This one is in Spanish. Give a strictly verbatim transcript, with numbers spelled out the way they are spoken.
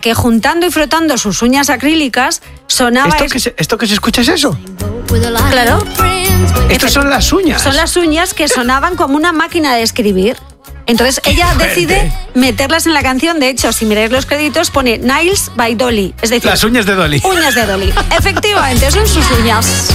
que juntando y frotando sus uñas acrílicas sonaba... ¿Esto es... que, se, ¿Esto que se escucha es eso? Claro. Estas son las uñas. Son las uñas que sonaban como una máquina de escribir. Entonces ella fuerte. decide meterlas en la canción. De hecho, si miráis los créditos, pone Nails by Dolly. Es decir, las uñas de Dolly. Uñas de Dolly. Efectivamente, son sus uñas.